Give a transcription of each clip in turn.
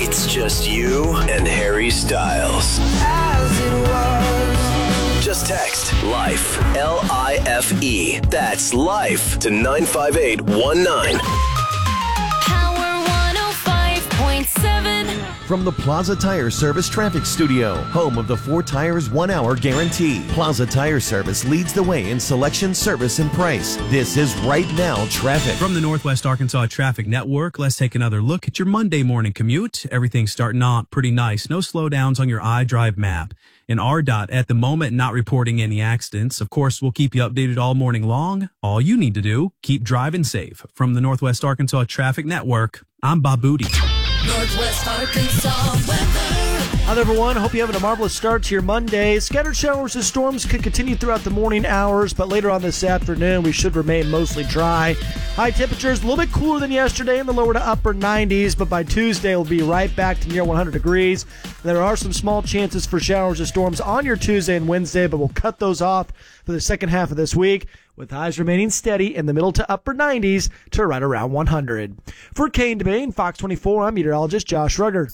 It's just you and Harry Styles. As it was. Just text LIFE, L-I-F-E. That's LIFE to 95819. Power 105.7. From the Plaza Tire Service Traffic Studio, home of the 4 Tires 1 Hour Guarantee. Plaza Tire Service leads the way in selection, service, and price. This is Right Now Traffic. From the Northwest Arkansas Traffic Network, let's take another look at your Monday morning commute. Everything's starting out pretty nice. No slowdowns on your iDrive map. In RDOT, at the moment, not reporting any accidents. Of course, we'll keep you updated all morning long. All you need to do, keep driving safe. From the Northwest Arkansas Traffic Network, I'm Bob Booty. Northwest Arkansas weather. Hi, everyone. Hope you're having a marvelous start to your Monday. Scattered showers and storms could continue throughout the morning hours, but later on this afternoon, we should remain mostly dry. High temperatures a little bit cooler than yesterday in the lower to upper 90s, but by Tuesday, we'll be right back to near 100 degrees. There are some small chances for showers and storms on your Tuesday and Wednesday, but we'll cut those off for the second half of this week, with highs remaining steady in the middle to upper 90s to right around 100. For Kane DeBane, Fox 24, I'm meteorologist Josh Rugger.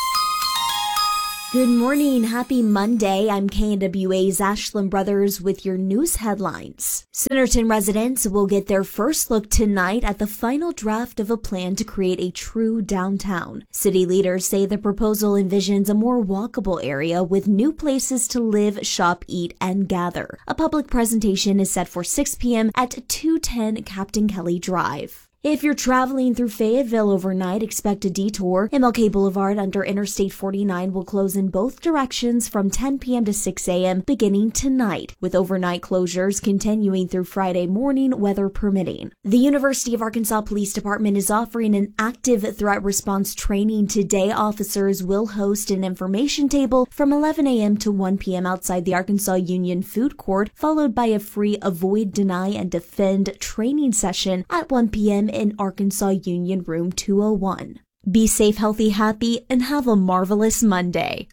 Good morning. Happy Monday. I'm KNWA's Ashland Brothers with your news headlines. Centerton residents will get their first look tonight at the final draft of a plan to create a true downtown. City leaders say the proposal envisions a more walkable area with new places to live, shop, eat, and gather. A public presentation is set for 6 p.m. at 210 Captain Kelly Drive. If you're traveling through Fayetteville overnight, expect a detour. MLK Boulevard under Interstate 49 will close in both directions from 10 p.m. to 6 a.m. beginning tonight, with overnight closures continuing through Friday morning, weather permitting. The University of Arkansas Police Department is offering an active threat response training today. Officers will host an information table from 11 a.m. to 1 p.m. outside the Arkansas Union Food Court, followed by a free Avoid, Deny, and Defend training session at 1 p.m. in Arkansas Union Room 201. Be safe, healthy, happy, and have a marvelous Monday.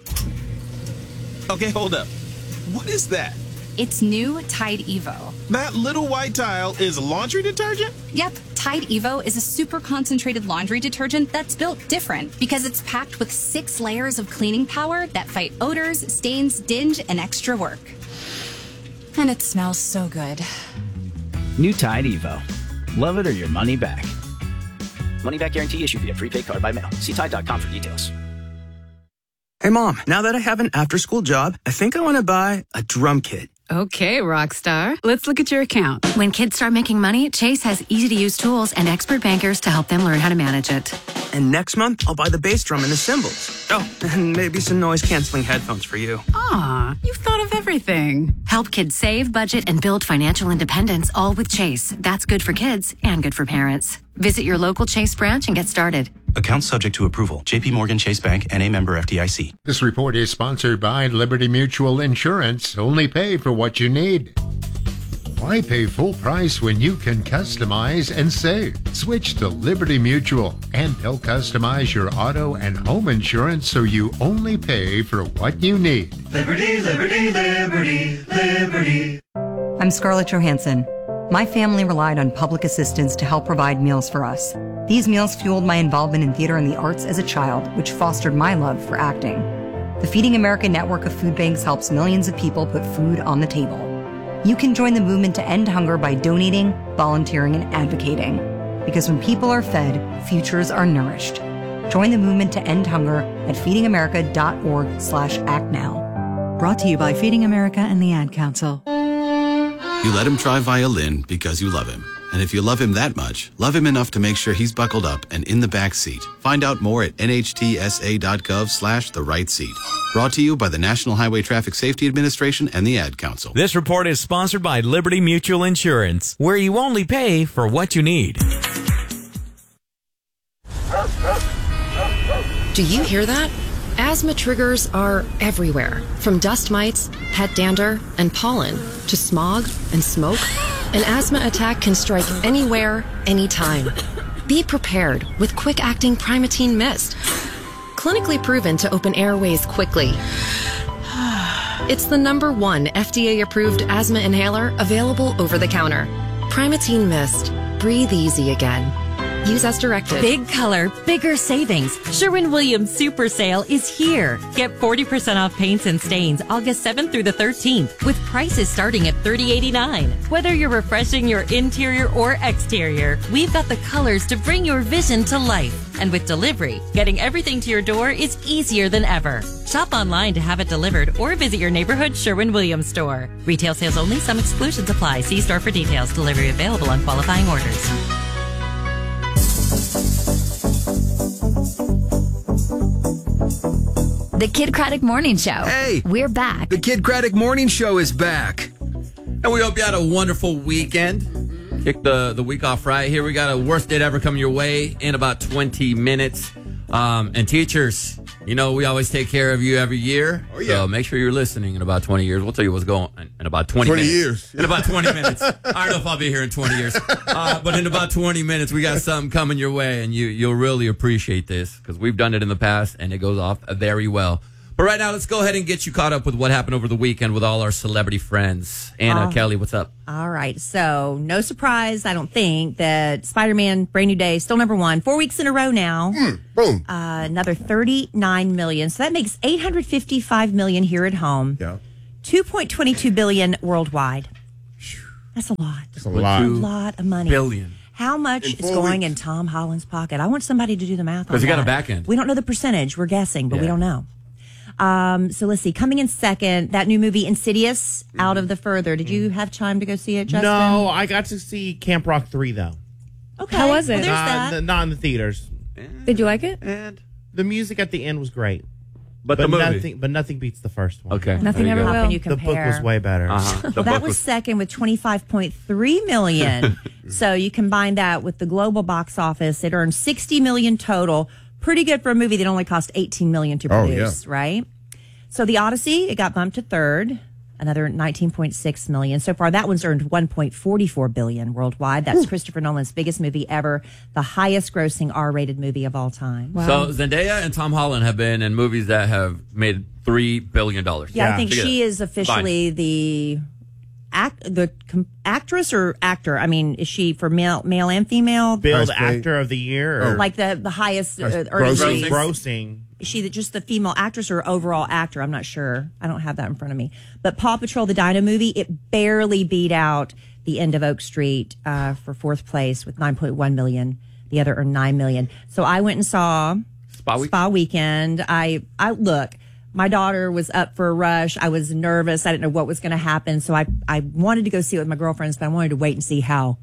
Okay, hold up. What is that? It's new Tide Evo. That little white tile is laundry detergent? Yep, Tide Evo is a super concentrated laundry detergent that's built different because it's packed with 6 layers of cleaning power that fight odors, stains, dinge, and extra work. And it smells so good. New Tide Evo. Love it or your money back. Money back guarantee issued via prepaid card by mail. See Tide.com for details. Hey, Mom, now that I have an after-school job, I think I want to buy a drum kit. Okay, Rockstar. Let's look at your account. When kids start making money, Chase has easy-to-use tools and expert bankers to help them learn how to manage it. And next month, I'll buy the bass drum and the cymbals. Oh, and maybe some noise-canceling headphones for you. Aw, you've thought of everything. Help kids save, budget, and build financial independence, all with Chase. That's good for kids and good for parents. Visit your local Chase branch and get started. Accounts subject to approval. J.P. Morgan Chase Bank, N.A. member FDIC. This report is sponsored by Liberty Mutual Insurance. Only pay for what you need. Why pay full price when you can customize and save? Switch to Liberty Mutual, and they'll customize your auto and home insurance so you only pay for what you need. Liberty, liberty, liberty, liberty. I'm Scarlett Johansson. My family relied on public assistance to help provide meals for us. These meals fueled my involvement in theater and the arts as a child, which fostered my love for acting. The Feeding America network of food banks helps millions of people put food on the table. You can join the movement to end hunger by donating, volunteering, and advocating. Because when people are fed, futures are nourished. Join the movement to end hunger at feedingamerica.org/actnow. Brought to you by Feeding America and the Ad Council. You let him try violin because you love him. And if you love him that much, love him enough to make sure he's buckled up and in the back seat. Find out more at nhtsa.gov/the right seat. Brought to you by the National Highway Traffic Safety Administration and the Ad Council. This report is sponsored by Liberty Mutual Insurance, where you only pay for what you need. Do you hear that? Asthma triggers are everywhere, from dust mites, pet dander, and pollen, to smog and smoke. An asthma attack can strike anywhere, anytime. Be prepared with quick-acting Primatene Mist. Clinically proven to open airways quickly. It's the #1 FDA-approved asthma inhaler available over the counter. Primatene Mist. Breathe easy again. Use as directed. Big color, bigger savings. Sherwin-Williams Super Sale is here. Get 40% off paints and stains August 7th through the 13th with prices starting at $30.89. Whether you're refreshing your interior or exterior, we've got the colors to bring your vision to life. And with delivery, getting everything to your door is easier than ever. Shop online to have it delivered or visit your neighborhood Sherwin-Williams store. Retail sales only. Some exclusions apply. See store for details. Delivery available on qualifying orders. The Kid Craddock Morning Show. Hey! We're back. The Kid Craddock Morning Show is back. And we hope you had a wonderful weekend. Kick the week off right. Here we got a worst date ever coming your way in about 20 minutes. And teachers, you know, we always take care of you every year. Oh, yeah. So make sure you're listening in about 20 years. We'll tell you what's going on in about 20 minutes. Years. In about 20 minutes. I don't know if I'll be here in 20 years. But in about 20 minutes, we got something coming your way, and you'll really appreciate this because we've done it in the past, and it goes off very well. But right now, let's go ahead and get you caught up with what happened over the weekend with all our celebrity friends. Anna, Kelly, what's up? All right. So, no surprise, I don't think, that Spider-Man Brand New Day, still number one, 4 weeks in a row now. Boom. Another 39 million. So that makes 855 million here at home. Yeah. 2.22 billion worldwide. That's a lot. That's a lot. A lot of money. Billion. How much is going in Tom Holland's pocket? I want somebody to do the math on that. Because he got a back end. We don't know the percentage. We're guessing, but we don't know. So let's see. Coming in second, that new movie Insidious, Out of the Further. Did you have time to go see it, Justin? No, I got to see Camp Rock 3, though. Okay. How was it? Well, there's that. Not in the theaters. Did you like it? And the music at the end was great. But the movie? Nothing beats the first one. Okay. Nothing ever will. When you The compare. book was way better. Well, that was second with 25.3 million. So you combine that with the global box office, it earned 60 million total. Pretty good for a movie that only cost 18 million to produce, right? So The Odyssey, it got bumped to third, another 19.6 million. So far, that one's earned 1.44 billion worldwide. That's Christopher Nolan's biggest movie ever, the highest grossing R-rated movie of all time. Wow. So Zendaya and Tom Holland have been in movies that have made $3 billion. Yeah, I think she is officially the actress or actor. I mean, is she for male and female? Billed Actor of the Year? Or like the highest grossing. Is she just the female actress or overall actor? I'm not sure. I don't have that in front of me. But Paw Patrol, the Dino movie, it barely beat out The End of Oak Street for fourth place with 9.1 million. The other earned 9 million. So I went and saw Spa Weekend. I look, my daughter was up for a rush. I was nervous. I didn't know what was going to happen. So I wanted to go see it with my girlfriends, but I wanted to wait and see how,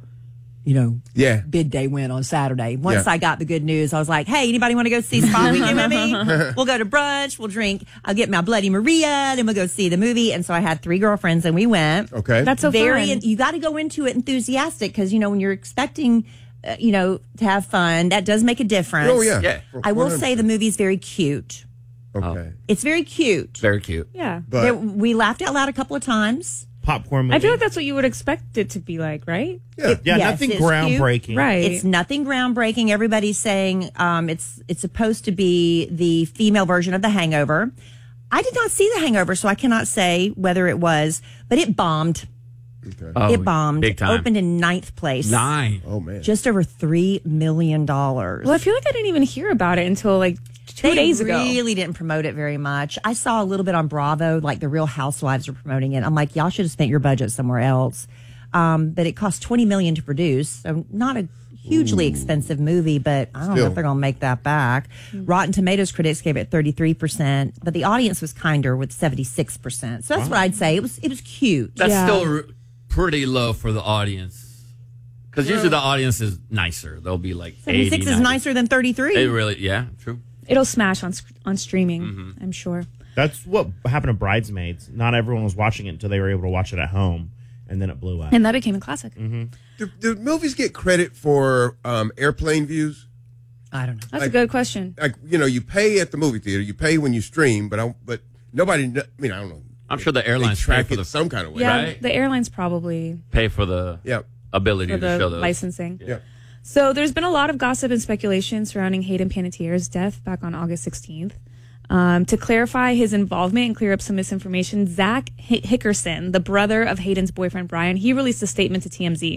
bid day went on Saturday. Once I got the good news, I was like, hey, anybody want to go see Spa Weekend with me? We'll go to brunch. We'll drink. I'll get my Bloody Maria. Then we'll go see the movie. And so I had 3 girlfriends and we went. Okay. That's so fun. You got to go into it enthusiastic because, when you're expecting, to have fun, that does make a difference. Oh, yeah. I will say the movie's very cute. Okay. It's very cute. Very cute. Yeah. We laughed out loud a couple of times. Popcorn movie. I feel like that's what you would expect it to be like, right? Nothing groundbreaking. Cute. Right. It's nothing groundbreaking. Everybody's saying it's supposed to be the female version of The Hangover. I did not see The Hangover, so I cannot say whether it was, but it bombed. Okay. Oh, it bombed. Big time. It opened in 9th place. 9. Oh, man. Just over $3 million. Well, I feel like I didn't even hear about it until like 2 days ago. They really didn't promote it very much. I saw a little bit on Bravo, like the Real Housewives are promoting it. I'm like, y'all should have spent your budget somewhere else. But it cost $20 million to produce, so not a hugely expensive movie, but I don't know if they're going to make that back. Rotten Tomatoes critics gave it 33%, but the audience was kinder with 76%. So that's what I'd say. It was cute. That's still pretty low for the audience. Because usually the audience is nicer. They'll be like 76 is nicer than 33. It really, true. It'll smash on streaming, I'm sure. That's what happened to Bridesmaids. Not everyone was watching it until they were able to watch it at home, and then it blew up. And that became a classic. Do movies get credit for airplane views? I don't know. That's a good question. Like, you pay at the movie theater, you pay when you stream, but nobody, I don't know. I'm sure the airlines track pay for it some kind of way, right? The airlines probably pay for the ability for to the show those. licensing. Yeah. So there's been a lot of gossip and speculation surrounding Hayden Panettiere's death back on August 16th. To clarify his involvement and clear up some misinformation, Zach Hickerson, the brother of Hayden's boyfriend Brian, he released a statement to TMZ.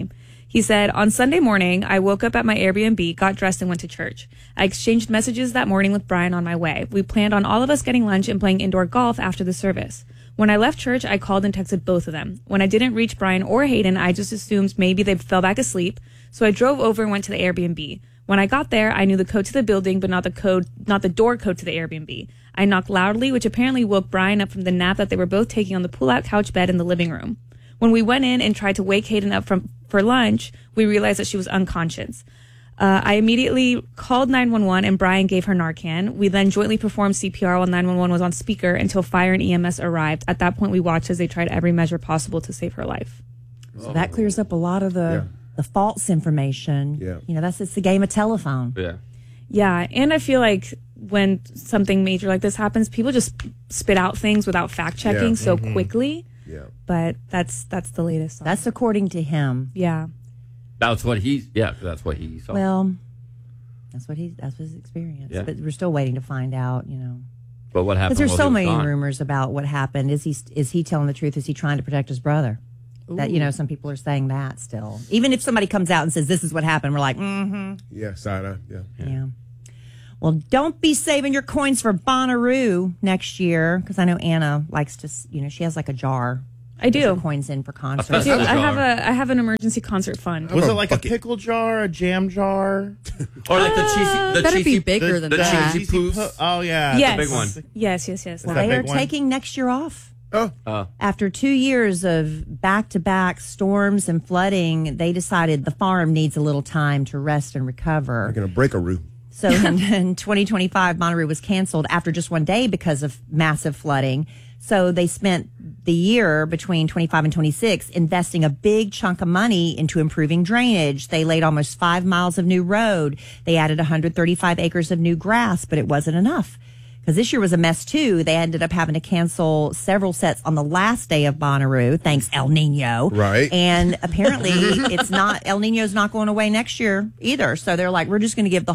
He said, on Sunday morning, I woke up at my Airbnb, got dressed, and went to church. I exchanged messages that morning with Brian on my way. We planned on all of us getting lunch and playing indoor golf after the service. When I left church, I called and texted both of them. When I didn't reach Brian or Hayden, I just assumed maybe they fell back asleep. So I drove over and went to the Airbnb. When I got there, I knew the code to the building, but not the door code to the Airbnb. I knocked loudly, which apparently woke Brian up from the nap that they were both taking on the pull-out couch bed in the living room. When we went in and tried to wake Hayden up for lunch, we realized that she was unconscious. I immediately called 911 and Brian gave her Narcan. We then jointly performed CPR while 911 was on speaker until fire and EMS arrived. At that point, we watched as they tried every measure possible to save her life. So that clears up a lot of the false information. Yeah. You know, it's the game of telephone. Yeah. Yeah, and I feel like when something major like this happens, people just spit out things without fact checking so quickly. Yeah. But that's the latest. That's according to him. Yeah. That's what he saw. Well, that's his experience. Yeah. But we're still waiting to find out, you know. But what happened? Because there's while so he was many gone? rumors about what happened. Is he telling the truth? Is he trying to protect his brother? That, you know, some people are saying that still. Even if somebody comes out and says this is what happened, we're like, Yeah, side eye. Yeah. Well, don't be saving your coins for Bonnaroo next year, because I know Anna likes to, you know, she has like a jar. I do. Coins in for concerts. I do. I have an emergency concert fund. Was it like a pickle jar, a jam jar? Or like the cheesy, better be bigger than that. cheesy poofs. Oh yeah, Yes. the big one. Yes. Well, they are taking next year off. Oh. After 2 years of back-to-back storms and flooding, they decided the farm needs a little time to rest and recover. They're going to break a roof. So in 2025, Bonnaroo was canceled after just one day because of massive flooding. So they spent the year between 25 and 26 investing a big chunk of money into improving drainage. They laid almost 5 miles of new road. They added 135 acres of new grass, but it wasn't enough. Because this year was a mess, too. They ended up having to cancel several sets on the last day of Bonnaroo, thanks El Nino. Right. And apparently El Nino's not going away next year either. So they're like, we're just going to give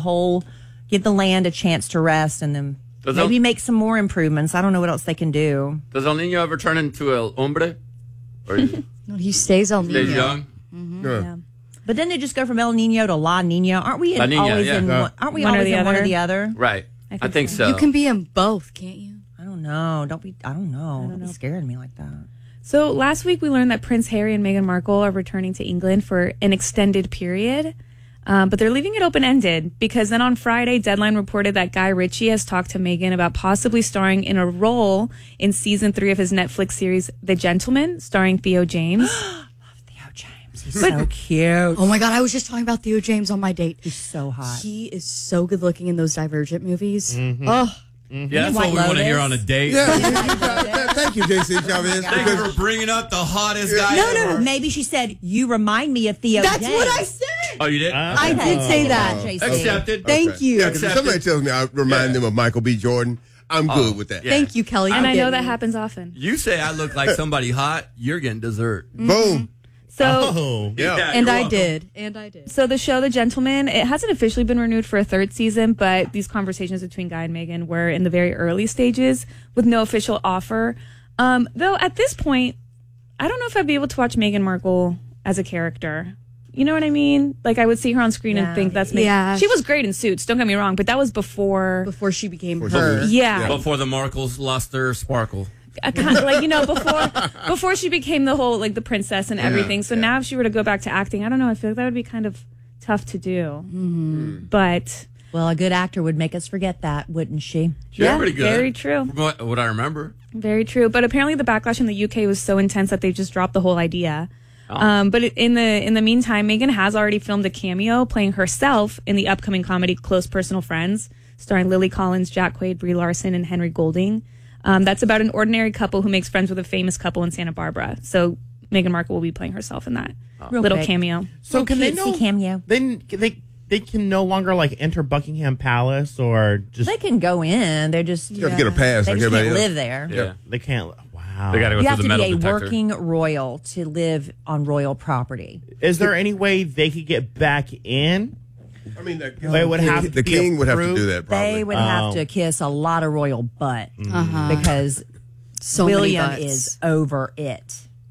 the land a chance to rest and then maybe make some more improvements. I don't know what else they can do. Does El Nino ever turn into El Hombre? Or No, he stays El Nino. stays young? Yeah. But then they just go from El Nino to La Nina. Aren't we La Nina, always yeah. in one? Aren't we always in one or the other? Right. I think so. You can be in both, can't you? I don't know. I don't know. Don't be scaring me like that. So last week we learned that Prince Harry and Meghan Markle are returning to England for an extended period. But they're leaving it open-ended because then on Friday, Deadline reported that Guy Ritchie has talked to Meghan about possibly starring in a role in season 3 of his Netflix series, The Gentleman, starring Theo James. He's so cute. Oh my God, I was just talking about Theo James on my date. He's so hot. He is so good looking in those Divergent movies. Mm-hmm. Oh. Yeah, that's what we want to hear on a date. Thank you, JC Chavez. Thank you for bringing up the hottest guy No. ever. Maybe she said, you remind me of Theo That's James. what I said. Oh, you did? I did say that. Accepted. Thank you. Yeah, because if somebody tells me I remind them of Michael B. Jordan, I'm good with that. Yeah. Thank you, Kelly. And I know get that me. happens often. You say I look like somebody hot, you're getting dessert. Boom. So, Yeah, And you're I welcome. did. And I did. So the show, The Gentleman, it hasn't officially been renewed for a 3rd season, but these conversations between Guy and Meghan were in the very early stages with no official offer. Though at this point, I don't know if I'd be able to watch Meghan Markle as a character. You know what I mean? Like I would see her on screen and think that's Meghan. Yeah. She was great in Suits, don't get me wrong, but that was before she became her. Yeah. Before the Markles lost their sparkle. Kind of like, you know, before she became the whole like the princess and everything. So now if she were to go back to acting, I don't know, I feel like that would be kind of tough to do. But well, a good actor would make us forget that, wouldn't she? She's pretty good. Very true. From what I remember. Very true. But apparently the backlash in the UK was so intense that they just dropped the whole idea. But in the meantime, Meghan has already filmed a cameo playing herself in the upcoming comedy Close Personal Friends, starring Lily Collins, Jack Quaid, Brie Larson, and Henry Golding. That's about an ordinary couple who makes friends with a famous couple in Santa Barbara. So Meghan Markle will be playing herself in that little cameo. So can they know? Cameo. Then they can no longer like enter Buckingham Palace or just They can go in. They're just You have to get a pass They like just everybody can't else. live there. Yeah. they can't. Wow. They got to go You through have the to metal be a detector. working royal to live on royal property. Is there any way they could get back in? I mean, They would have to the be king would have to approved. do that. Probably. They would have to kiss a lot of royal butt because So many William butts. is over it.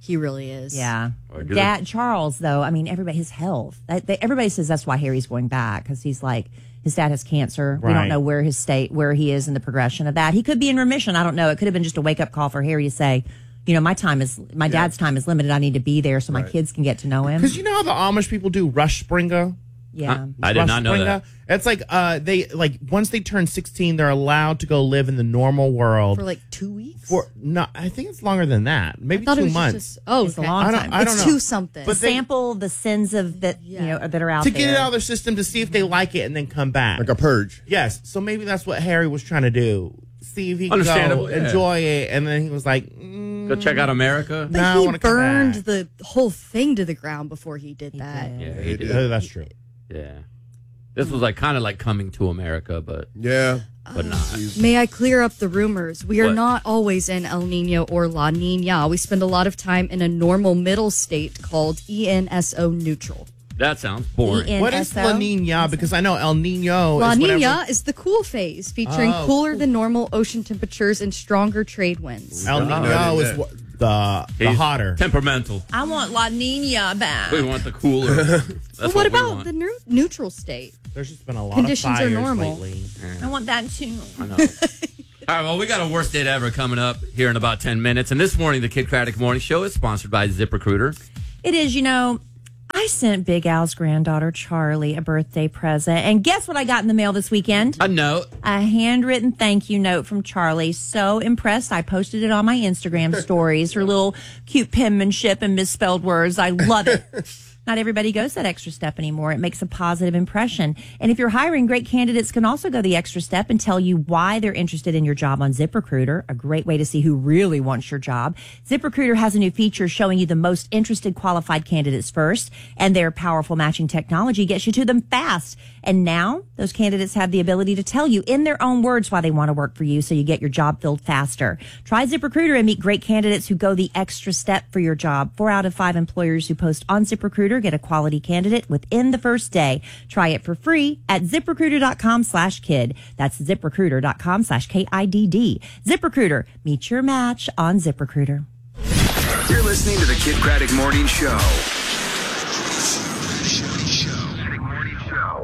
He really is. Yeah. Dad Charles, though, I mean, his health. Everybody says that's why Harry's going back, because he's like, his dad has cancer. Right. Mm-hmm. We don't know where he is in the progression of that. He could be in remission. I don't know. It could have been just a wake up call for Harry to say, my dad's time is limited. I need to be there so my kids can get to know him. Because you know how the Amish people do Rush Springer? Yeah. I did not know that. It's like they once they turn 16, they're allowed to go live in the normal world For like 2 weeks? I think it's longer than that. Maybe I thought 2 it was months. It's a long time. I don't It's know. 2 something. But sample the sins of that that are out to there. get it out of their system to see if they like it and then come back. Like a purge. Yes. So maybe that's what Harry was trying to do. See if he could go Understandable, yeah. enjoy it, and then he was like, Go check out America. But I he wanna come burned back. the whole thing to the ground before he did that. Yeah, he did. Oh, that's true. Yeah. This was kind of like Coming to America, but but not. May I clear up the rumors? We are What? not always in El Nino or La Nina. We spend a lot of time in a normal middle state called ENSO neutral. That sounds boring. What is La Nina? Because I know El Nino La is whatever. Nina is the cool phase, featuring Oh, cooler than normal ocean temperatures and stronger trade winds. El Nino is the He's hotter. Temperamental. I want La Nina back. We want the cooler. That's But what we about want. the neutral state? There's just been a lot Conditions of are fires normal. lately. I want that too. I know. All right, well, we got a worst date ever coming up here in about 10 minutes. And this morning, the Kid Craddock Morning Show is sponsored by ZipRecruiter. It is, I sent Big Al's granddaughter, Charlie, a birthday present. And guess what I got in the mail this weekend? A note. A handwritten thank you note from Charlie. So impressed. I posted it on my Instagram stories. Her little cute penmanship and misspelled words. I love it. Not everybody goes that extra step anymore. It makes a positive impression. And if you're hiring, great candidates can also go the extra step and tell you why they're interested in your job on ZipRecruiter, a great way to see who really wants your job. ZipRecruiter has a new feature showing you the most interested qualified candidates first, and their powerful matching technology gets you to them fast. And now those candidates have the ability to tell you in their own words why they want to work for you, so you get your job filled faster. Try ZipRecruiter and meet great candidates who go the extra step for your job. 4 out of 5 employers who post on ZipRecruiter get a quality candidate within the first day. Try it for free at ZipRecruiter.com/kid. That's ZipRecruiter.com/KIDD. ZipRecruiter. Meet your match on ZipRecruiter. You're listening to the Kid Craddock Morning Show.